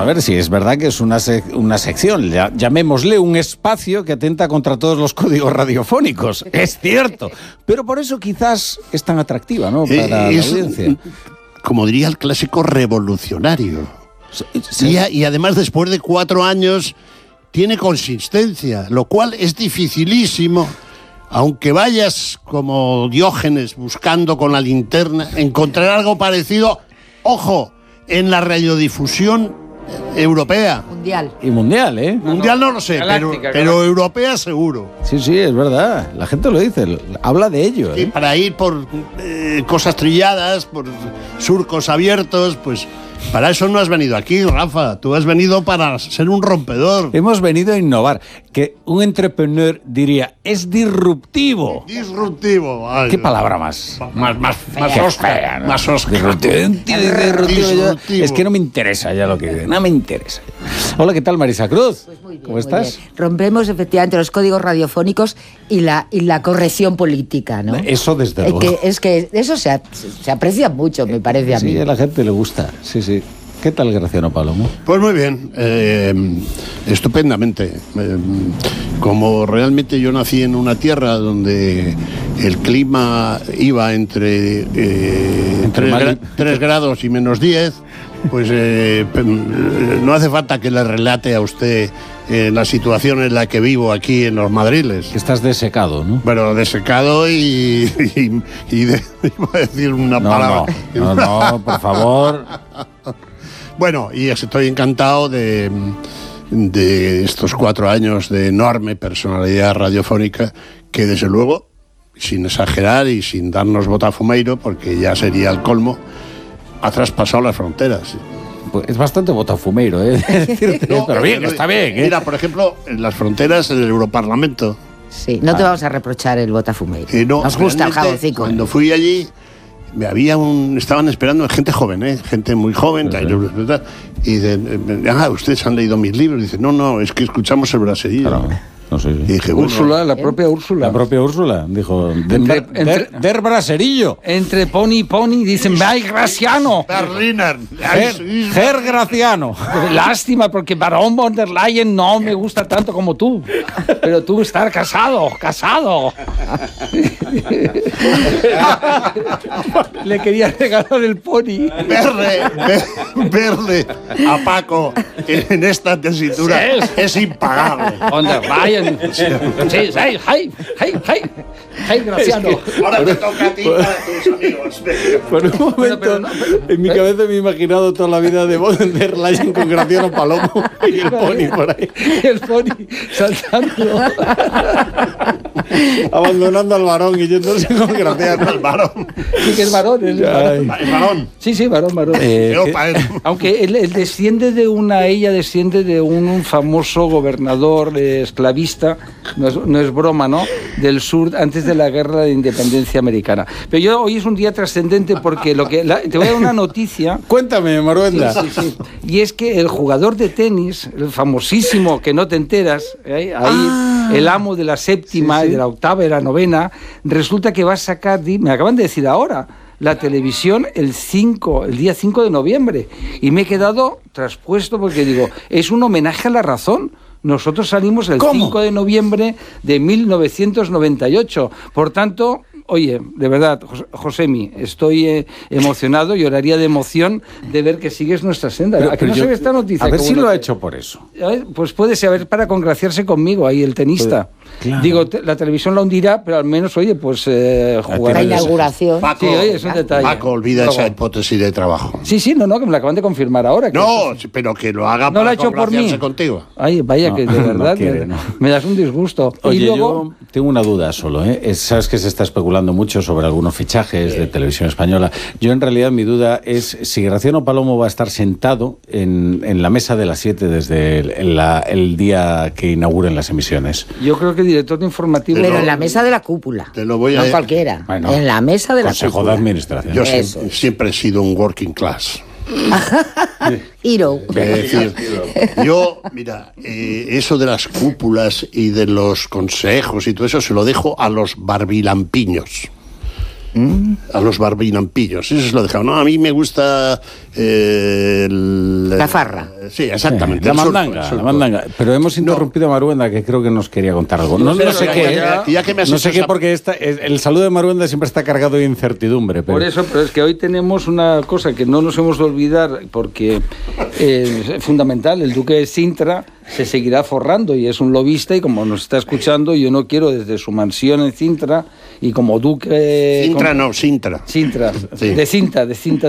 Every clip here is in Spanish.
a ver si es verdad que es una sección, llamémosle un espacio que atenta contra todos los códigos radiofónicos, es cierto, pero por eso quizás es tan atractiva, ¿no? Para la audiencia. Como diría el clásico, revolucionario. Sí. Y además, después de 4 años, tiene consistencia, lo cual es dificilísimo. Aunque vayas como Diógenes buscando con la linterna, encontrar algo parecido, ojo, en la radiodifusión europea. Mundial. Y mundial, ¿eh? Mundial no lo sé, pero europea seguro. Sí, es verdad. La gente lo dice, habla de ello, ¿eh? Y para ir por cosas trilladas, por surcos abiertos, pues para eso no has venido aquí, Rafa. Tú has venido para ser un rompedor. Hemos venido a innovar. Que un entrepreneur diría, es disruptivo. Disruptivo. Ay, ¿Qué palabra más? Más osca, ¿no? Más osca. Disruptivo. Es que no me interesa ya lo que dice. No me interesa. Hola, ¿qué tal, Marisa Cruz? Pues muy bien, ¿Cómo estás? Bien. Rompemos efectivamente los códigos radiofónicos y la corrección política, ¿no? Eso desde luego. Es que eso se aprecia mucho, me parece a mí. Sí, a la gente le gusta. Sí. ¿Qué tal, Graciano Palomo? Pues muy bien, estupendamente. Como realmente yo nací en una tierra donde el clima iba entre 3 grados y menos 10, pues no hace falta que le relate a usted la situación en la que vivo aquí en los Madriles. Que estás desecado, ¿no? Bueno, desecado y iba a decir una palabra. No, por favor. Bueno, y estoy encantado de estos 4 años de enorme personalidad radiofónica que, desde luego, sin exagerar y sin darnos botafumeiro, porque ya sería el colmo, ha traspasado las fronteras. Pues es bastante botafumeiro, ¿eh? No, pero bien, está bien, ¿eh? Mira, por ejemplo, en las fronteras del Europarlamento. Sí, no te vamos a reprochar el botafumeiro. No, nos gusta el jaboncico. Cuando fui allí, estaban esperando gente joven, gente muy joven, y ustedes han leído mis libros. Dice, no, es que escuchamos el braserillo. Claro. No sé. Y dije, Úrsula, la propia Úrsula. La propia Úrsula, dijo, der braserillo. Entre pony y pony dicen, ¡ay, Graciano! Ger Graciano. Lástima, porque Barón von der Leyen no me gusta tanto como tú. Pero tú estás casado. Le quería regalar el pony. Verle a Paco en esta tesitura es impagable. Von der Leyen. Sí, Graciano. Ahora te toca a ti para tus amigos. Por un momento, en mi cabeza me he imaginado toda la vida de Von der Leyen con Graciano Palomo y el pony por ahí. El pony saltando. Abandonando al varón y yéndose con Graciano. El varón. Sí, que es varón. ¿El varón? Sí, varón. Aunque ella desciende de un famoso gobernador esclavista, no es broma, ¿no? Del sur, antes de la guerra de independencia americana. Pero hoy es un día trascendente porque te voy a dar una noticia. Cuéntame, Maruenda. Sí. Y es que el jugador de tenis, el famosísimo, que no te enteras, el amo de la séptima y de la octava y la novena, resulta que va a sacar, me acaban de decir ahora, la televisión el día 5 de noviembre. Y me he quedado traspuesto porque digo, es un homenaje a la razón. Nosotros salimos el 5 de noviembre de 1998. Por tanto, oye, de verdad, Josemi, estoy emocionado, lloraría de emoción de ver que sigues nuestra senda. ¿A que no se ve esta noticia? A ver si lo ha hecho por eso. Pues puede ser, para congraciarse conmigo, ahí el tenista. Claro. Digo, la televisión la hundirá, pero al menos, oye, pues jugar. La inauguración. Paco, sí, oye, es un detalle. Paco, olvida esa hipótesis de trabajo. Sí, no, que me la acaban de confirmar ahora. Pero que lo haga para congraciarse contigo. Ay, vaya, que de verdad me das un disgusto. Oye, y luego, yo tengo una duda solo, ¿eh? Sabes que se está especulando mucho sobre algunos fichajes de Televisión Española. Yo, en realidad, mi duda es si Graciano Palomo va a estar sentado en la mesa de las 7 desde el día que inauguren las emisiones. Yo creo que director de informativo... Pero en la mesa de la cúpula. Te lo voy a... No cualquiera. Bueno, en la mesa de la Consejo cúpula. de Administración. Yo siempre he sido un working class. Hero. Es decir, yo, mira, eso de las cúpulas y de los consejos y todo eso se lo dejo a los barbilampiños. A los barbilampiños, eso se lo he dejado. No, a mí me gusta el La farra. Sí, exactamente. La mandanga. Pero hemos interrumpido a Maruenda, que creo que nos quería contar algo. No sé qué, porque el saludo de Maruenda siempre está cargado de incertidumbre. Por eso, pero es que hoy tenemos una cosa que no nos hemos de olvidar, porque es fundamental. El duque de Sintra se seguirá forrando y es un lobista, y como nos está escuchando, yo no quiero desde su mansión en Sintra, y como duque... Sintra. Sí. De cinta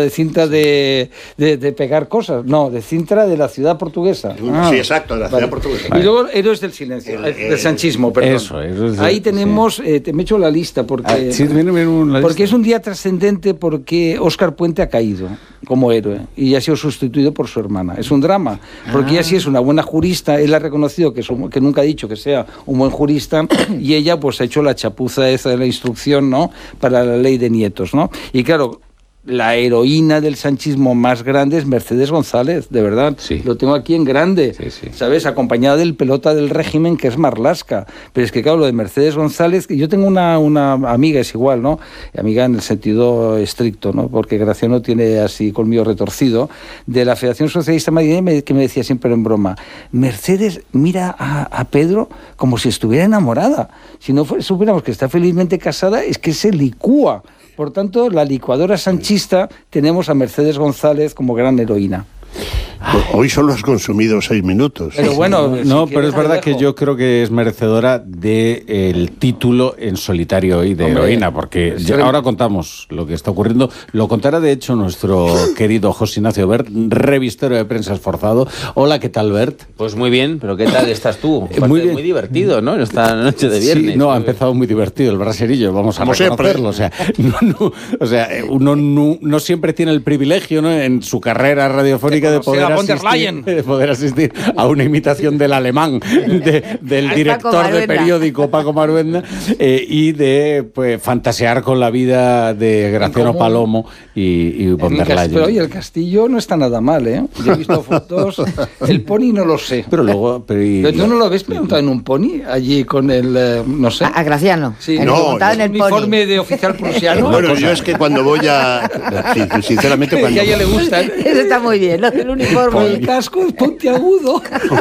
de pegar cosas. No, de Sintra, de la ciudad portuguesa. Sí, exacto, de la ciudad portuguesa. Y luego Héroes del Silencio, del sanchismo, perdón. Eso ahí tenemos, te me echo la lista, porque, porque es un día trascendente, porque Óscar Puente ha caído como héroe y ha sido sustituido por su hermana. Es un drama, porque ella sí es una buena jurista, él ha reconocido que nunca ha dicho que sea un buen jurista, y ella pues ha hecho la chapuza esa de la instrucción, ¿no?, para la ley de nietos, ¿no? Y claro, la heroína del sanchismo más grande es Mercedes González, de verdad. Sí. Lo tengo aquí en grande, sí. ¿Sabes? Acompañada del pelota del régimen, que es Marlaska. Pero es que, claro, lo de Mercedes González, yo tengo una amiga, es igual, ¿no? Amiga en el sentido estricto, ¿no? Porque Graciano tiene así colmillo retorcido, de la Federación Socialista Madrileña, que me decía siempre en broma: Mercedes mira a Pedro como si estuviera enamorada. Si no supiéramos que está felizmente casada, es que se licúa. Por tanto, la licuadora sanchista, tenemos a Mercedes González como gran heroína. Hoy solo has consumido 6 minutos. Pero bueno, pero es verdad que yo creo que es merecedora del título en solitario hoy de heroína, porque ahora contamos lo que está ocurriendo. Lo contará, de hecho, nuestro querido José Ignacio Bert, revistero de prensa esforzado. Hola, ¿qué tal, Bert? Pues muy bien, pero ¿qué tal estás tú? Muy bien. Muy divertido, ¿no? Esta noche de viernes. Sí, no, ha empezado muy divertido el braserillo, vamos a reconocerlo. O sea, uno no siempre tiene el privilegio, ¿no?, en su carrera radiofónica de poder asistir a una imitación del alemán del director de periódico Paco Maruenda, y de fantasear con la vida de Graciano Palomo y von der Leyen. Pero oye, el castillo no está nada mal, ¿eh? Yo he visto fotos, el pony no lo sé. Pero luego... ¿Pero tú no lo ves montado en un pony allí con el, no sé? A Graciano. Sí, montado en el uniforme de oficial prusiano. Bueno, yo es que cuando voy a... Sinceramente, cuando... Que a ella le gusta. Eso está muy bien, lo del uniforme. El casco es puntiagudo.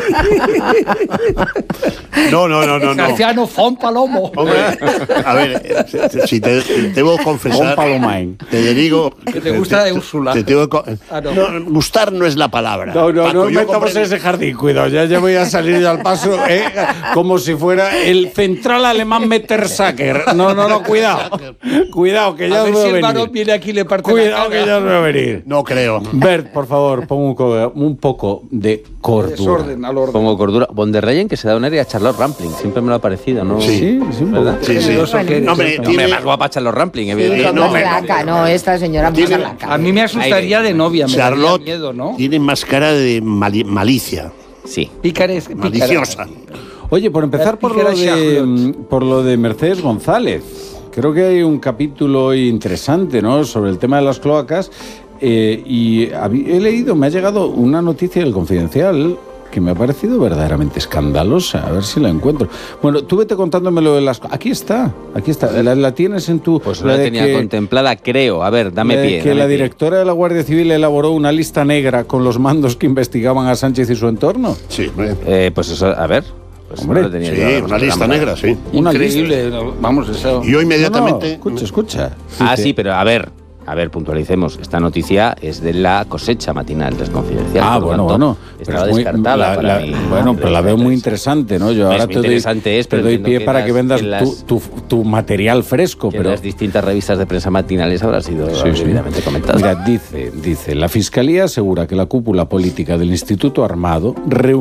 No. Graciano von Palomo. Hombre, a ver, si te debo confesar, te digo que te gusta de Úrsula. Gustar no es la palabra. No metamos en ese jardín, cuidado, ya voy a salir yo al paso, como si fuera el central alemán Mettersacker. No, cuidado, que ya os veo venir. A ver si el varón viene aquí y le parte cuidado, la cara. que ya os veo venir. No creo. Bert, por favor, pon un poco de cordura. Desorden al orden. Pongo cordura. Von der Leyen, que se da un aire a Charlotte Rampling. Siempre me lo ha parecido, ¿no? Sí, ¿verdad? Sí. Hombre, más guapa Charlotte Rampling, evidentemente. No, esta señora más flaca. A mí me asustaría de novia, me daría Charlotte miedo, ¿no? tiene más cara de malicia. Sí. Pícara. Maliciosa. Oye, por empezar por lo de Mercedes González. Creo que hay un capítulo interesante, ¿no?, sobre el tema de las cloacas. Y he leído, me ha llegado una noticia del Confidencial que me ha parecido verdaderamente escandalosa. A ver si la encuentro. Bueno, tú vete contándome lo de las... Aquí está. La tienes en tu... Pues no la tenía contemplada, creo. A ver, dame pie. Que la directora de la Guardia Civil elaboró una lista negra con los mandos que investigaban a Sánchez y su entorno. Sí. Pues eso, a ver... Hombre, una lista negra, sí. Increíble, vamos, eso. Y yo inmediatamente... Escucha. Sí, pero a ver, puntualicemos. Esta noticia es de la cosecha matinal del Confidencial. Bueno. Estaba descartada para mí. Bueno, pero la veo muy interesante, ¿no? Yo ahora te doy pie para que vendas tu material fresco. Pero las distintas revistas de prensa matinales habrá sido debidamente comentado. Mira, dice, la Fiscalía asegura que la cúpula política del Instituto Armado